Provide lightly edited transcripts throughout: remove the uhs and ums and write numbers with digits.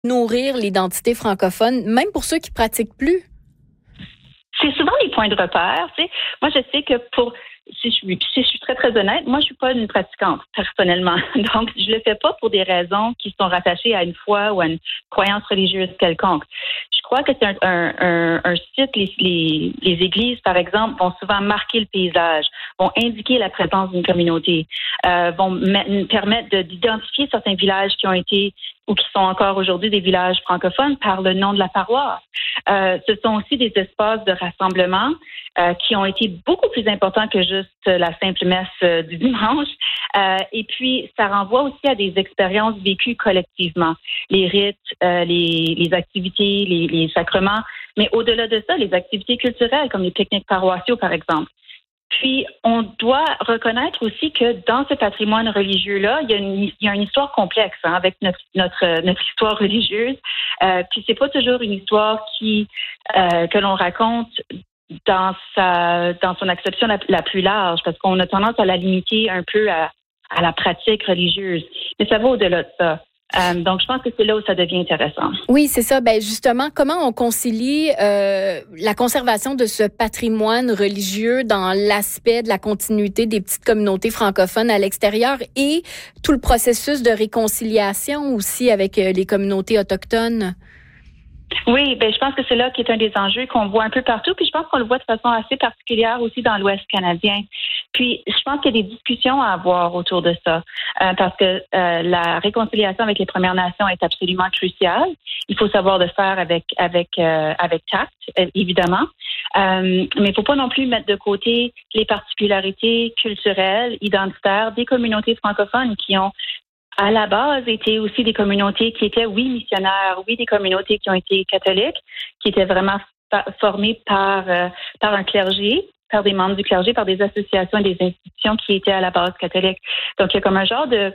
nourrir l'identité francophone, même pour ceux qui pratiquent plus? C'est souvent les points de repère. Tu sais. Moi, je sais que si je suis très, très honnête, moi, je suis pas une pratiquante, personnellement. Donc, je le fais pas pour des raisons qui sont rattachées à une foi ou à une croyance religieuse quelconque. Je crois que c'est un site, les églises, par exemple, vont souvent marquer le paysage, vont indiquer la présence d'une communauté, vont permettre d'identifier certains villages qui ont été ou qui sont encore aujourd'hui des villages francophones par le nom de la paroisse. Ce sont aussi des espaces de rassemblement qui ont été beaucoup plus importants que juste la simple messe du dimanche. Et puis, ça renvoie aussi à des expériences vécues collectivement. Les rites, les activités, les sacrements, mais au-delà de ça, les activités culturelles comme les pique-niques paroissiaux, par exemple. Puis, on doit reconnaître aussi que dans ce patrimoine religieux-là, il y a une histoire complexe avec notre histoire religieuse. Puis, c'est pas toujours une histoire que l'on raconte dans son acception la plus large, parce qu'on a tendance à la limiter un peu à la pratique religieuse. Mais ça va au-delà de ça. Donc, je pense que c'est là où ça devient intéressant. Oui, c'est ça. Ben justement, comment on concilie la conservation de ce patrimoine religieux dans l'aspect de la continuité des petites communautés francophones à l'extérieur et tout le processus de réconciliation aussi avec les communautés autochtones? Oui, je pense que c'est là qui est un des enjeux qu'on voit un peu partout, puis je pense qu'on le voit de façon assez particulière aussi dans l'Ouest canadien. Puis je pense qu'il y a des discussions à avoir autour de ça, parce que la réconciliation avec les Premières Nations est absolument cruciale. Il faut savoir le faire avec tact, évidemment, mais il faut pas non plus mettre de côté les particularités culturelles, identitaires des communautés francophones qui ont à la base, étaient aussi des communautés qui étaient, oui, missionnaires, oui, des communautés qui ont été catholiques, qui étaient vraiment formées par un clergé, par des membres du clergé, par des associations et des institutions qui étaient à la base catholiques. Donc, il y a comme un genre de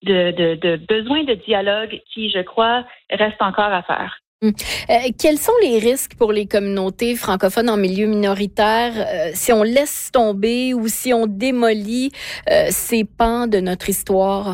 besoin de dialogue qui, je crois, reste encore à faire. Quels sont les risques pour les communautés francophones en milieu minoritaire si on laisse tomber ou si on démolit ces pans de notre histoire?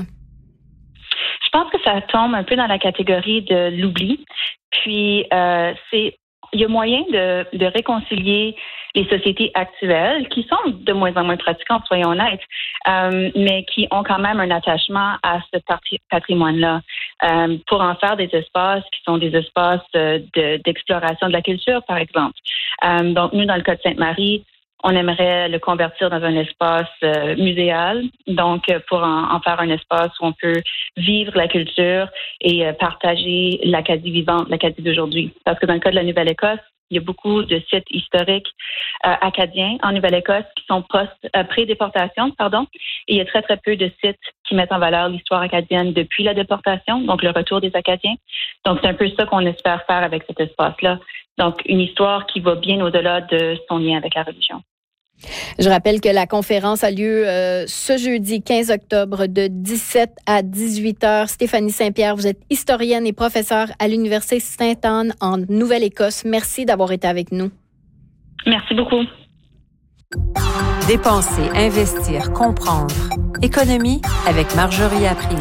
Je pense que ça tombe un peu dans la catégorie de l'oubli. Puis, il y a moyen de réconcilier les sociétés actuelles qui sont de moins en moins pratiquantes, soyons honnêtes, mais qui ont quand même un attachement à ce patrimoine-là pour en faire des espaces qui sont des espaces d'exploration de la culture, par exemple. Donc, nous, dans le cas de Sainte-Marie, on aimerait le convertir dans un espace muséal, donc pour en faire un espace où on peut vivre la culture et partager l'Acadie vivante, l'Acadie d'aujourd'hui. Parce que dans le cas de la Nouvelle-Écosse, il y a beaucoup de sites historiques acadiens en Nouvelle-Écosse qui sont pré-déportation, et il y a très, très peu de sites qui mettent en valeur l'histoire acadienne depuis la déportation, donc le retour des Acadiens. Donc, c'est un peu ça qu'on espère faire avec cet espace-là. Donc, une histoire qui va bien au-delà de son lien avec la religion. Je rappelle que la conférence a lieu ce jeudi 15 octobre de 17 à 18 heures. Stéphanie Saint-Pierre, vous êtes historienne et professeure à l'Université Sainte-Anne en Nouvelle-Écosse. Merci d'avoir été avec nous. Merci beaucoup. Dépenser, investir, comprendre. Économie avec Marjorie April.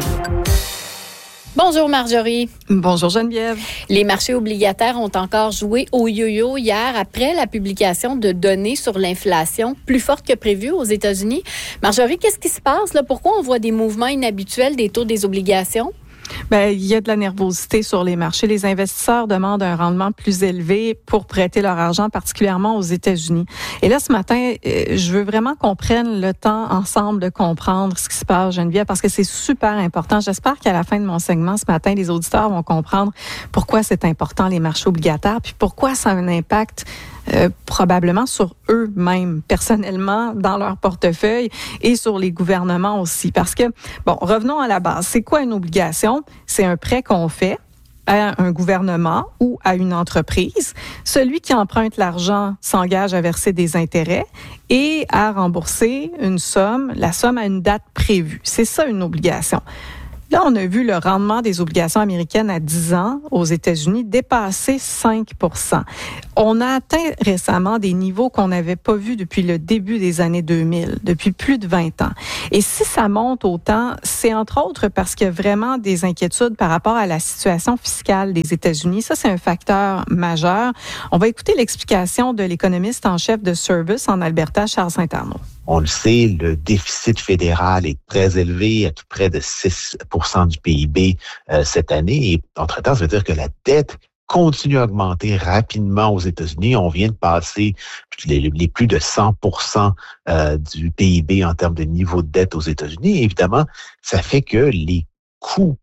Bonjour Marjorie. Bonjour Geneviève. Les marchés obligataires ont encore joué au yo-yo hier après la publication de données sur l'inflation plus forte que prévu aux États-Unis. Marjorie, qu'est-ce qui se passe là? Pourquoi on voit des mouvements inhabituels des taux des obligations? Il y a de la nervosité sur les marchés. Les investisseurs demandent un rendement plus élevé pour prêter leur argent, particulièrement aux États-Unis. Et là, ce matin, je veux vraiment qu'on prenne le temps ensemble de comprendre ce qui se passe, Geneviève, parce que c'est super important. J'espère qu'à la fin de mon segment ce matin, les auditeurs vont comprendre pourquoi c'est important, les marchés obligataires, puis pourquoi ça a un impact probablement sur eux-mêmes, personnellement, dans leur portefeuille et sur les gouvernements aussi. Parce que, revenons à la base. C'est quoi une obligation? C'est un prêt qu'on fait à un gouvernement ou à une entreprise. Celui qui emprunte l'argent s'engage à verser des intérêts et à rembourser la somme à une date prévue. C'est ça, une obligation. Là, on a vu le rendement des obligations américaines à 10 ans aux États-Unis dépasser 5 %. On a atteint récemment des niveaux qu'on n'avait pas vus depuis le début des années 2000, depuis plus de 20 ans. Et si ça monte autant, c'est entre autres parce qu'il y a vraiment des inquiétudes par rapport à la situation fiscale des États-Unis. Ça, c'est un facteur majeur. On va écouter l'explication de l'économiste en chef de Service en Alberta, Charles Saint-Arnaud. On le sait, le déficit fédéral est très élevé, à tout près de 6 % du PIB cette année. Et entre-temps, ça veut dire que la dette continue à augmenter rapidement aux États-Unis. On vient de passer les plus de 100 % du PIB en termes de niveau de dette aux États-Unis. Et évidemment, ça fait que les coûts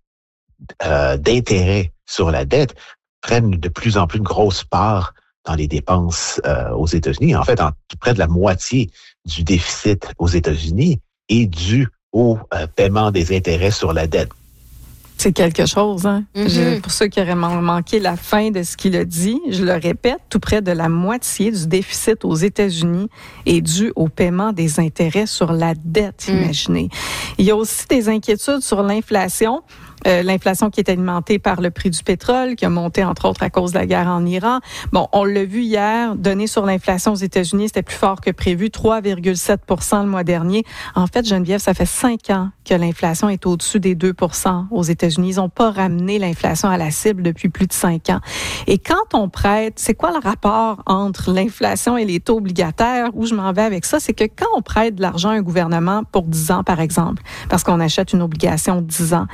d'intérêt sur la dette prennent de plus en plus une grosse part dans les dépenses aux États-Unis. En fait, près de la moitié du déficit aux États-Unis est dû au paiement des intérêts sur la dette. C'est quelque chose, hein? Pour ceux qui auraient manqué la fin de ce qu'il a dit, je le répète, tout près de la moitié du déficit aux États-Unis est dû au paiement des intérêts sur la dette, imaginez. Il y a aussi des inquiétudes sur l'inflation. L'inflation qui est alimentée par le prix du pétrole, qui a monté entre autres à cause de la guerre en Iran. Bon, on l'a vu hier, données sur l'inflation aux États-Unis, c'était plus fort que prévu, 3,7 % le mois dernier. En fait, Geneviève, ça fait 5 ans que l'inflation est au-dessus des 2 % aux États-Unis. Ils n'ont pas ramené l'inflation à la cible depuis plus de 5 ans. Et quand on prête, c'est quoi le rapport entre l'inflation et les taux obligataires? Où je m'en vais avec ça, c'est que quand on prête de l'argent à un gouvernement pour 10 ans, par exemple, parce qu'on achète une obligation de 10 ans,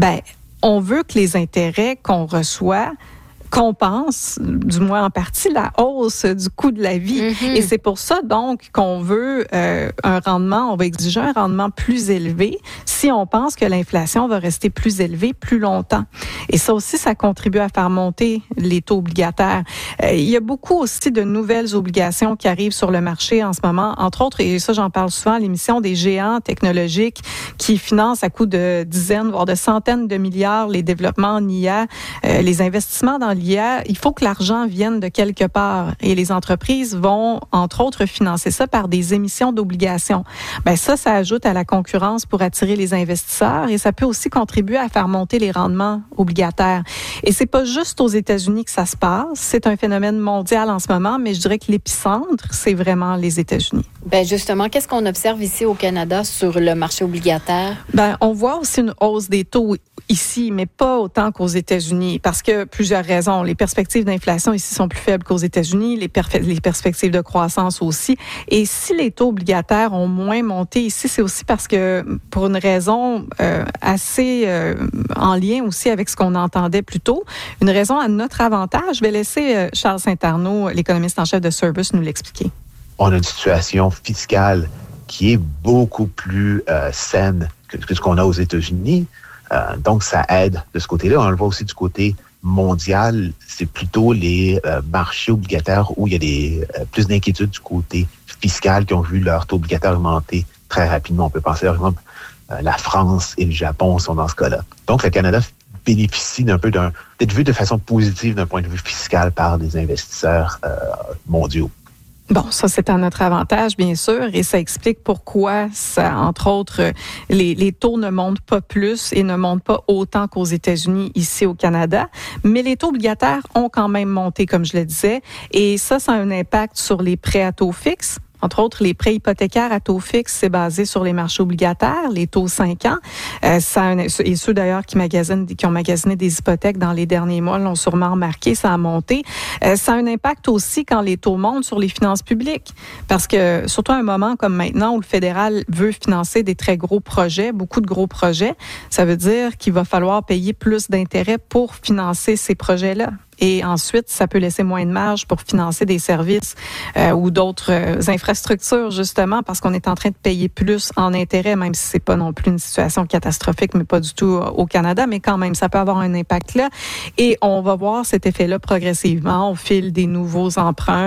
on veut que les intérêts qu'on reçoit compensent, du moins en partie, la hausse du coût de la vie. Et c'est pour ça, donc, qu'on veut un rendement, on va exiger un rendement plus élevé si on pense que l'inflation va rester plus élevée plus longtemps. Et ça aussi, ça contribue à faire monter les taux obligataires. Il y a beaucoup aussi de nouvelles obligations qui arrivent sur le marché en ce moment, entre autres, et ça, j'en parle souvent à l'émission, des géants technologiques qui financent à coût de dizaines, voire de centaines de milliards les développements en IA, les investissements dans l'IA. Il faut que l'argent vienne de quelque part et les entreprises vont, entre autres, financer ça par des émissions d'obligations. Ça ajoute à la concurrence pour attirer les investisseurs et ça peut aussi contribuer à faire monter les rendements obligataires. Et c'est pas juste aux États-Unis que ça se passe, c'est un phénomène mondial en ce moment, mais je dirais que l'épicentre, c'est vraiment les États-Unis. Justement, qu'est-ce qu'on observe ici au Canada sur le marché obligataire? On voit aussi une hausse des taux ici, mais pas autant qu'aux États-Unis, parce que plusieurs raisons. Les perspectives d'inflation ici sont plus faibles qu'aux États-Unis, les perspectives de croissance aussi. Et si les taux obligataires ont moins monté ici, c'est aussi parce que, pour une raison assez en lien aussi avec ce qu'on entendait plus tôt, une raison à notre avantage. Je vais laisser Charles Saint-Arnaud, l'économiste en chef de Service, nous l'expliquer. On a une situation fiscale qui est beaucoup plus saine que ce qu'on a aux États-Unis. Donc, ça aide de ce côté-là. On le voit aussi du côté mondial. C'est plutôt les marchés obligataires où il y a plus d'inquiétudes du côté fiscal qui ont vu leur taux obligataire augmenter très rapidement. On peut penser, par exemple, la France et le Japon sont dans ce cas-là. Donc, le Canada bénéficie d'être vu de façon positive d'un point de vue fiscal par des investisseurs mondiaux. Bon, ça, c'est à notre avantage, bien sûr, et ça explique pourquoi, entre autres, les taux ne montent pas plus et ne montent pas autant qu'aux États-Unis, ici au Canada. Mais les taux obligataires ont quand même monté, comme je le disais, et ça a un impact sur les prêts à taux fixes. Entre autres, les prêts hypothécaires à taux fixe, c'est basé sur les marchés obligataires, les taux 5 ans. Et ceux d'ailleurs qui ont magasiné des hypothèques dans les derniers mois l'ont sûrement remarqué, ça a monté. Ça a un impact aussi quand les taux montent sur les finances publiques. Parce que, surtout à un moment comme maintenant où le fédéral veut financer des très gros projets, beaucoup de gros projets, ça veut dire qu'il va falloir payer plus d'intérêts pour financer ces projets-là. Et ensuite, ça peut laisser moins de marge pour financer des services ou d'autres infrastructures, justement, parce qu'on est en train de payer plus en intérêt, même si c'est pas non plus une situation catastrophique, mais pas du tout au Canada, mais quand même, ça peut avoir un impact là. Et on va voir cet effet-là progressivement au fil des nouveaux emprunts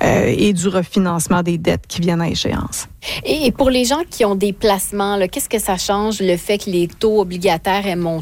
et du refinancement des dettes qui viennent à échéance. Et pour les gens qui ont des placements, qu'est-ce que ça change, le fait que les taux obligataires aient monté?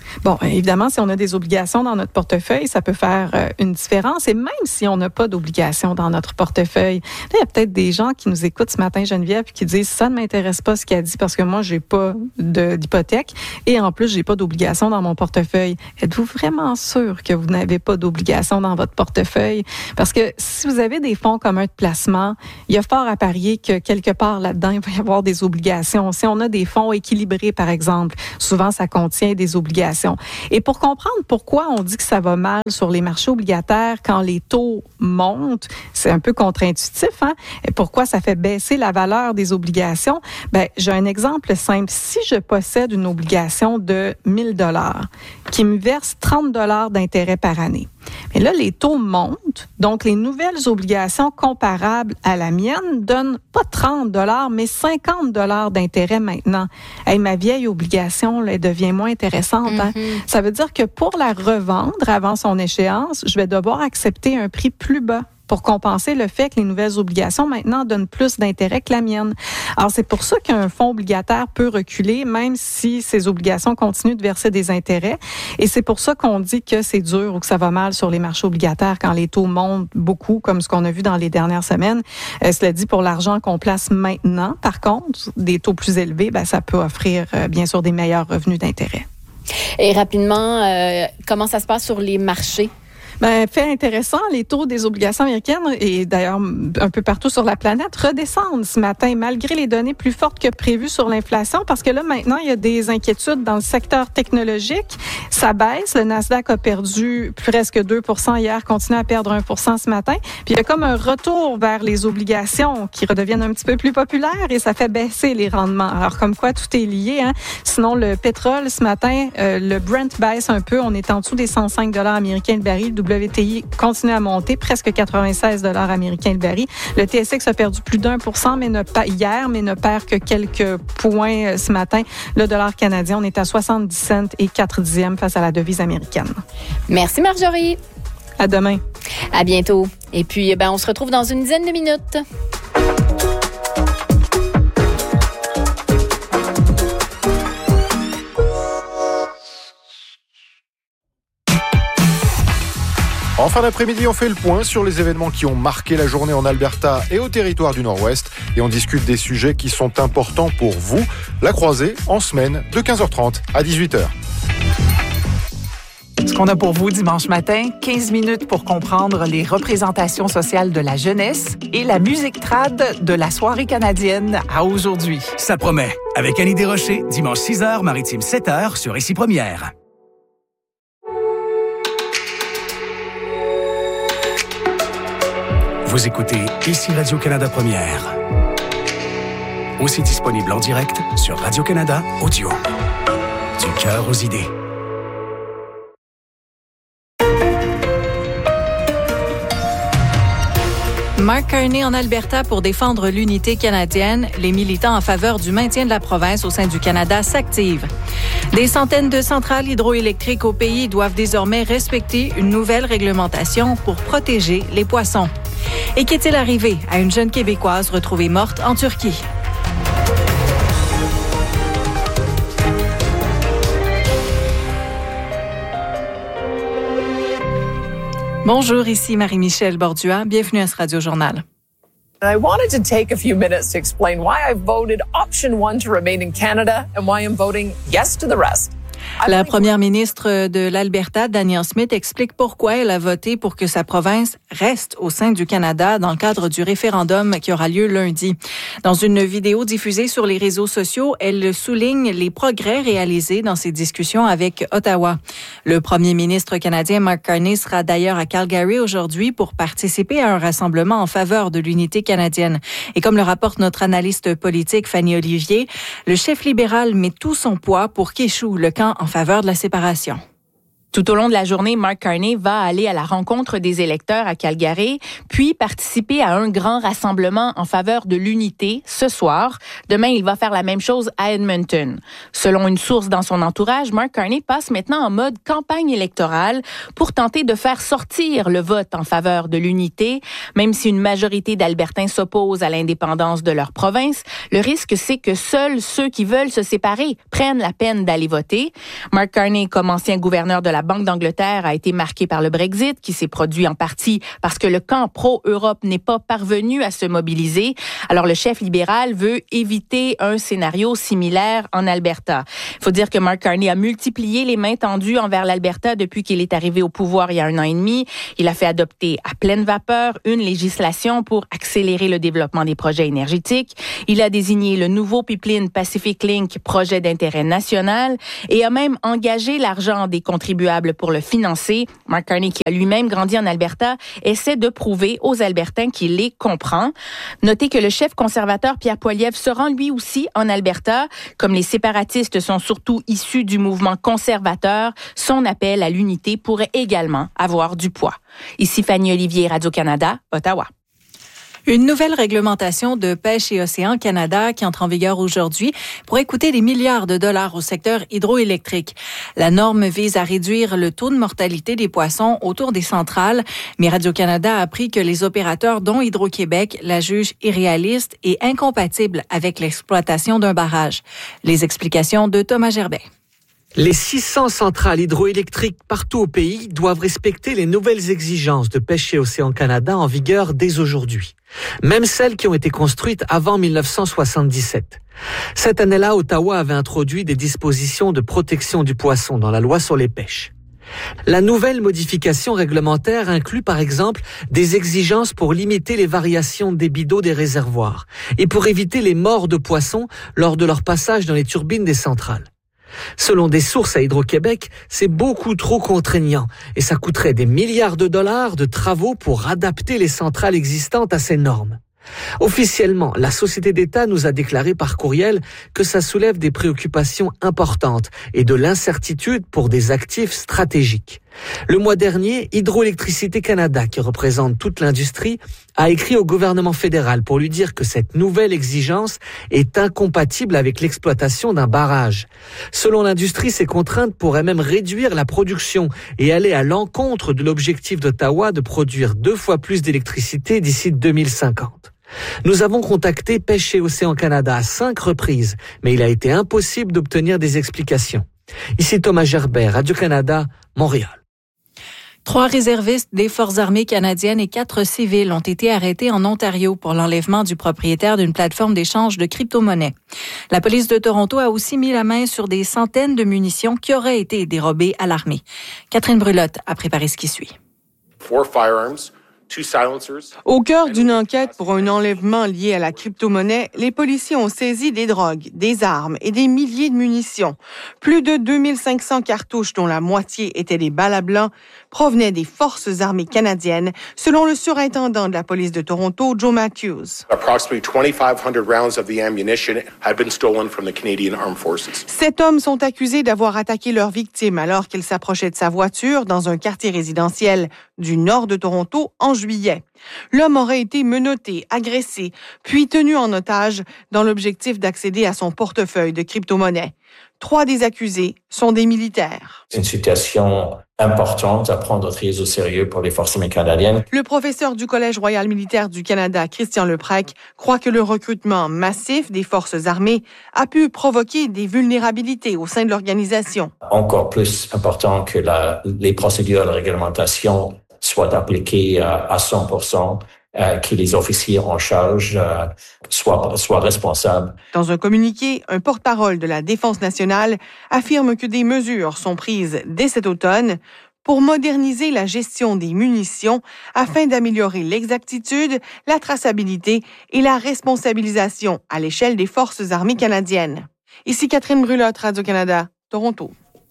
Bon, évidemment, si on a des obligations dans notre portefeuille, ça peut faire une différence. Et même si on n'a pas d'obligations dans notre portefeuille, là, il y a peut-être des gens qui nous écoutent ce matin, Geneviève, qui disent ça ne m'intéresse pas ce qu'il a dit parce que moi, j'ai pas d'hypothèque et en plus, j'ai pas d'obligations dans mon portefeuille. Êtes-vous vraiment sûr que vous n'avez pas d'obligations dans votre portefeuille? Parce que si vous avez des fonds communs de placement, il y a fort à parier que quelque part là-dedans, il va y avoir des obligations. Si on a des fonds équilibrés, par exemple, souvent, ça contient des obligations. Et pour comprendre pourquoi on dit que ça va mal sur les marchés obligataires quand les taux montent, c'est un peu contre-intuitif, hein? Et pourquoi ça fait baisser la valeur des obligations? Ben, j'ai un exemple simple. Si je possède une obligation de 1 000 $ qui me verse 30 $ d'intérêt par année, mais là, les taux montent, donc les nouvelles obligations comparables à la mienne donnent pas 30 $, mais 50 $ d'intérêt maintenant. Hey, ma vieille obligation, là, elle devient moins intéressante. Hein? Ça veut dire que pour la revendre avant son échéance, je vais devoir accepter un prix plus bas pour compenser le fait que les nouvelles obligations maintenant donnent plus d'intérêt que la mienne. Alors, c'est pour ça qu'un fonds obligataire peut reculer, même si ses obligations continuent de verser des intérêts. Et c'est pour ça qu'on dit que c'est dur ou que ça va mal sur les marchés obligataires quand les taux montent beaucoup, comme ce qu'on a vu dans les dernières semaines. Cela dit, pour l'argent qu'on place maintenant, par contre, des taux plus élevés, ben, ça peut offrir, bien sûr, des meilleurs revenus d'intérêt. Et rapidement, comment ça se passe sur les marchés? Ben, fait intéressant, les taux des obligations américaines et d'ailleurs un peu partout sur la planète redescendent ce matin malgré les données plus fortes que prévues sur l'inflation parce que là maintenant il y a des inquiétudes dans le secteur technologique. Ça baisse, le Nasdaq a perdu presque 2% hier, continue à perdre 1% ce matin. Puis il y a comme un retour vers les obligations qui redeviennent un petit peu plus populaires et ça fait baisser les rendements. Alors comme quoi tout est lié, hein. Sinon le pétrole ce matin, le Brent baisse un peu, on est en dessous des 105 $ américains le baril. WTI continue à monter, presque 96 $ américains le baril. Le TSX a perdu plus d'1% mais ne perd que quelques points ce matin. Le dollar canadien, on est à 70 cents et 4 dixièmes face à la devise américaine. Merci Marjorie. À demain. À bientôt. Et puis, on se retrouve dans une dizaine de minutes. En fin d'après-midi, on fait le point sur les événements qui ont marqué la journée en Alberta et au territoire du Nord-Ouest. Et on discute des sujets qui sont importants pour vous. La croisée, en semaine, de 15h30 à 18h. Ce qu'on a pour vous dimanche matin, 15 minutes pour comprendre les représentations sociales de la jeunesse et la musique trad de la soirée canadienne à aujourd'hui. Ça promet. Avec Annie Desrochers, dimanche 6h, Maritime 7h sur Ici Première. Vous écoutez Ici Radio-Canada Première. Aussi disponible en direct sur Radio-Canada Audio. Du cœur aux idées. Mark Carney en Alberta pour défendre l'unité canadienne. Les militants en faveur du maintien de la province au sein du Canada s'activent. Des centaines de centrales hydroélectriques au pays doivent désormais respecter une nouvelle réglementation pour protéger les poissons. Et qu'est-il arrivé à une jeune Québécoise retrouvée morte en Turquie? Bonjour, ici Marie-Michel Bordua. Bienvenue à ce Radio-Journal. I wanted to take a few minutes to explain why I voted option 1 to remain in Canada and why I'm voting yes to the rest. La première ministre de l'Alberta, Danielle Smith, explique pourquoi elle a voté pour que sa province reste au sein du Canada dans le cadre du référendum qui aura lieu lundi. Dans une vidéo diffusée sur les réseaux sociaux, elle souligne les progrès réalisés dans ses discussions avec Ottawa. Le premier ministre canadien Mark Carney sera d'ailleurs à Calgary aujourd'hui pour participer à un rassemblement en faveur de l'unité canadienne. Et comme le rapporte notre analyste politique Fanny Olivier, le chef libéral met tout son poids pour qu'échoue le camp en faveur de la séparation. Tout au long de la journée, Mark Carney va aller à la rencontre des électeurs à Calgary, puis participer à un grand rassemblement en faveur de l'unité ce soir. Demain, il va faire la même chose à Edmonton. Selon une source dans son entourage, Mark Carney passe maintenant en mode campagne électorale pour tenter de faire sortir le vote en faveur de l'unité. Même si une majorité d'Albertains s'opposent à l'indépendance de leur province, le risque, c'est que seuls ceux qui veulent se séparer prennent la peine d'aller voter. Mark Carney, comme ancien gouverneur de la Banque d'Angleterre, a été marqué par le Brexit, qui s'est produit en partie parce que le camp pro-Europe n'est pas parvenu à se mobiliser. Alors, le chef libéral veut éviter un scénario similaire en Alberta. Il faut dire que Mark Carney a multiplié les mains tendues envers l'Alberta depuis qu'il est arrivé au pouvoir il y a 1 an et demi. Il a fait adopter à pleine vapeur une législation pour accélérer le développement des projets énergétiques. Il a désigné le nouveau pipeline Pacific Link, projet d'intérêt national, et a même engagé l'argent des contribuables pour le financer. Mark Carney, qui a lui-même grandi en Alberta, essaie de prouver aux Albertains qu'il les comprend. Notez que le chef conservateur Pierre Poilievre se rend lui aussi en Alberta. Comme les séparatistes sont surtout issus du mouvement conservateur, son appel à l'unité pourrait également avoir du poids. Ici Fanny Olivier, Radio-Canada, Ottawa. Une nouvelle réglementation de pêche et océan Canada qui entre en vigueur aujourd'hui pourrait coûter des milliards de dollars au secteur hydroélectrique. La norme vise à réduire le taux de mortalité des poissons autour des centrales, mais Radio-Canada a appris que les opérateurs, dont Hydro-Québec, la jugent irréaliste et incompatible avec l'exploitation d'un barrage. Les explications de Thomas Gerbet. Les 600 centrales hydroélectriques partout au pays doivent respecter les nouvelles exigences de pêche et océan Canada en vigueur dès aujourd'hui. Même celles qui ont été construites avant 1977. Cette année-là, Ottawa avait introduit des dispositions de protection du poisson dans la loi sur les pêches. La nouvelle modification réglementaire inclut par exemple des exigences pour limiter les variations de débit d'eau des réservoirs et pour éviter les morts de poissons lors de leur passage dans les turbines des centrales. Selon des sources à Hydro-Québec, c'est beaucoup trop contraignant et ça coûterait des milliards de dollars de travaux pour adapter les centrales existantes à ces normes. Officiellement, la Société d'État nous a déclaré par courriel que ça soulève des préoccupations importantes et de l'incertitude pour des actifs stratégiques. Le mois dernier, Hydroélectricité Canada, qui représente toute l'industrie, a écrit au gouvernement fédéral pour lui dire que cette nouvelle exigence est incompatible avec l'exploitation d'un barrage. Selon l'industrie, ces contraintes pourraient même réduire la production et aller à l'encontre de l'objectif d'Ottawa de produire 2 fois plus d'électricité d'ici 2050. Nous avons contacté Pêche et Océan Canada à 5 reprises, mais il a été impossible d'obtenir des explications. Ici Thomas Gerbet, Radio-Canada, Montréal. 3 réservistes des Forces armées canadiennes et 4 civils ont été arrêtés en Ontario pour l'enlèvement du propriétaire d'une plateforme d'échange de crypto-monnaies. La police de Toronto a aussi mis la main sur des centaines de munitions qui auraient été dérobées à l'armée. Catherine Brulotte a préparé ce qui suit. 4 firearms. Au cœur d'une enquête pour un enlèvement lié à la crypto-monnaie, les policiers ont saisi des drogues, des armes et des milliers de munitions. Plus de 2500 cartouches, dont la moitié étaient des balles à blanc, provenaient des Forces armées canadiennes, selon le surintendant de la police de Toronto, Joe Matthews. Approximately 2,500 rounds of the ammunition had been stolen from the Canadian Armed Forces. 7 hommes sont accusés d'avoir attaqué leur victime alors qu'ils s'approchaient de sa voiture dans un quartier résidentiel du nord de Toronto en juillet. L'homme aurait été menotté, agressé, puis tenu en otage dans l'objectif d'accéder à son portefeuille de crypto-monnaies. 3 des accusés sont des militaires. C'est une situation importante à prendre très au sérieux pour les Forces armées canadiennes. Le professeur du Collège royal militaire du Canada, Christian Leprec, croit que le recrutement massif des Forces armées a pu provoquer des vulnérabilités au sein de l'organisation. Encore plus important que les procédures de réglementation soient appliquées à 100%, que les officiers en charge soient responsables. Dans un communiqué, un porte-parole de la Défense nationale affirme que des mesures sont prises dès cet automne pour moderniser la gestion des munitions afin d'améliorer l'exactitude, la traçabilité et la responsabilisation à l'échelle des Forces armées canadiennes. Ici Catherine Brulotte, Radio-Canada, Toronto.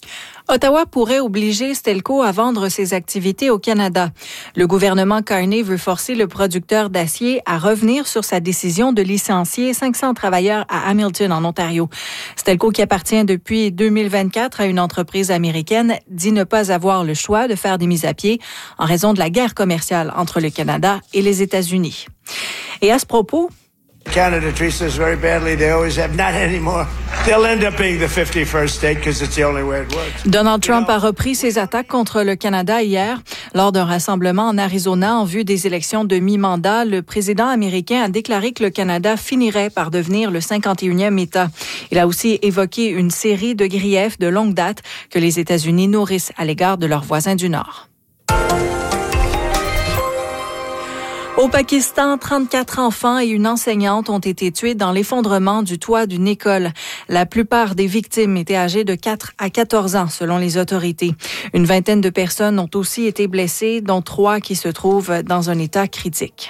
Ottawa pourrait obliger Stelco à vendre ses activités au Canada. Le gouvernement Carney veut forcer le producteur d'acier à revenir sur sa décision de licencier 500 travailleurs à Hamilton, en Ontario. Stelco, qui appartient depuis 2024 à une entreprise américaine, dit ne pas avoir le choix de faire des mises à pied en raison de la guerre commerciale entre le Canada et les États-Unis. Et à ce propos, Canada treats us very badly. They always have. Not anymore. They'll end up being the 51st state because it's the only way it works. Donald Trump a repris ses attaques contre le Canada hier. Lors d'un rassemblement en Arizona en vue des élections de mi-mandat, le président américain a déclaré que le Canada finirait par devenir le 51e État. Il a aussi évoqué une série de griefs de longue date que les États-Unis nourrissent à l'égard de leurs voisins du Nord. Au Pakistan, 34 enfants et une enseignante ont été tués dans l'effondrement du toit d'une école. La plupart des victimes étaient âgées de 4 à 14 ans, selon les autorités. Une vingtaine de personnes ont aussi été blessées, dont 3 qui se trouvent dans un état critique.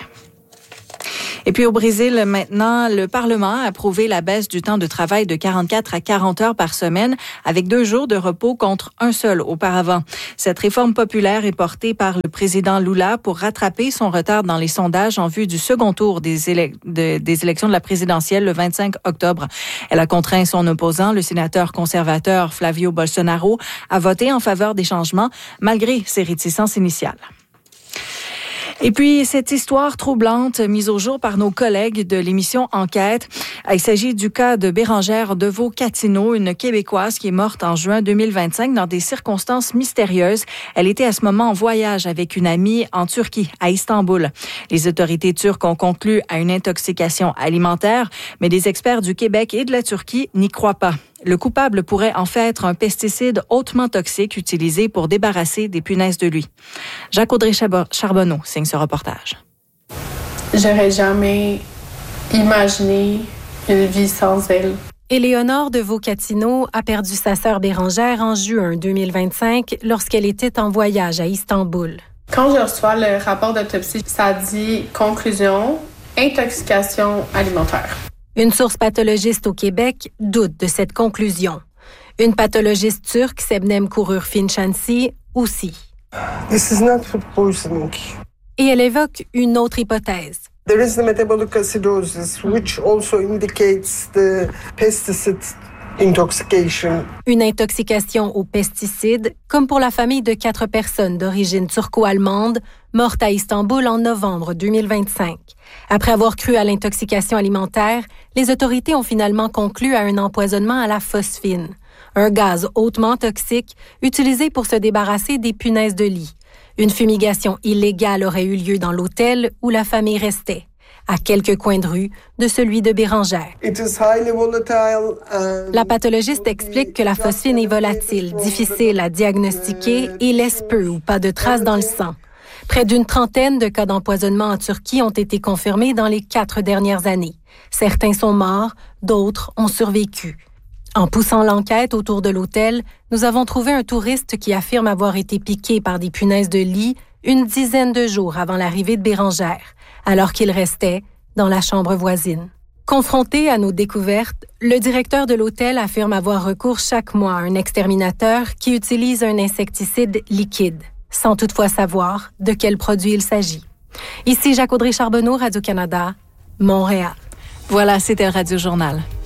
Et puis au Brésil, maintenant, le Parlement a approuvé la baisse du temps de travail de 44 à 40 heures par semaine, avec 2 jours de repos contre un seul auparavant. Cette réforme populaire est portée par le président Lula pour rattraper son retard dans les sondages en vue du second tour des élections de la présidentielle le 25 octobre. Elle a contraint son opposant, le sénateur conservateur Flavio Bolsonaro, à voter en faveur des changements, malgré ses réticences initiales. Et puis, cette histoire troublante mise au jour par nos collègues de l'émission Enquête. Il s'agit du cas de Bérangère Deveau-Catino, une Québécoise qui est morte en juin 2025 dans des circonstances mystérieuses. Elle était à ce moment en voyage avec une amie en Turquie, à Istanbul. Les autorités turques ont conclu à une intoxication alimentaire, mais des experts du Québec et de la Turquie n'y croient pas. Le coupable pourrait en fait être un pesticide hautement toxique utilisé pour débarrasser des punaises de lit. Jacques-Audrey Charbonneau signe ce reportage. J'aurais jamais imaginé une vie sans elle. Éléonore Deveau-Catino a perdu sa sœur Bérangère en juin 2025 lorsqu'elle était en voyage à Istanbul. Quand je reçois le rapport d'autopsie, ça dit conclusion, intoxication alimentaire. Une source pathologiste au Québec doute de cette conclusion. Une pathologiste turque, Sebnem Kurur-Finchansi, aussi. This is not food poisoning. Et elle évoque une autre hypothèse. There is the metabolic acidosis, which also indicates the pesticide intoxication. Une intoxication aux pesticides, comme pour la famille de 4 personnes d'origine turco-allemande, morte à Istanbul en novembre 2025. Après avoir cru à l'intoxication alimentaire, les autorités ont finalement conclu à un empoisonnement à la phosphine, un gaz hautement toxique utilisé pour se débarrasser des punaises de lit. Une fumigation illégale aurait eu lieu dans l'hôtel où la famille restait, à quelques coins de rue de celui de Bérangère. La pathologiste explique que la phosphine est volatile, difficile à diagnostiquer et laisse peu ou pas de traces dans le sang. Près d'une trentaine de cas d'empoisonnement en Turquie ont été confirmés dans les 4 dernières années. Certains sont morts, d'autres ont survécu. En poussant l'enquête autour de l'hôtel, nous avons trouvé un touriste qui affirme avoir été piqué par des punaises de lit une dizaine de jours avant l'arrivée de Bérangère, alors qu'il restait dans la chambre voisine. Confronté à nos découvertes, le directeur de l'hôtel affirme avoir recours chaque mois à un exterminateur qui utilise un insecticide liquide, sans toutefois savoir de quel produit il s'agit. Ici Jacques-Audrey Charbonneau, Radio-Canada, Montréal. Voilà, c'était le Radio Journal.